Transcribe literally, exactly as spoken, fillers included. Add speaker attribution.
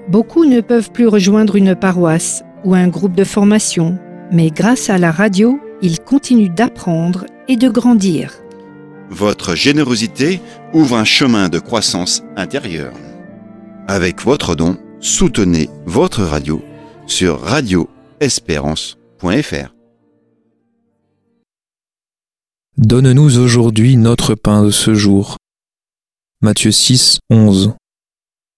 Speaker 1: Beaucoup ne peuvent plus rejoindre une paroisse ou un groupe de formation, mais grâce à la radio, ils continuent d'apprendre et de grandir.
Speaker 2: Votre générosité ouvre un chemin de croissance intérieure. Avec votre don, soutenez votre radio sur radio espérance point f r.
Speaker 3: Donne-nous aujourd'hui notre pain de ce jour. Matthieu six, onze.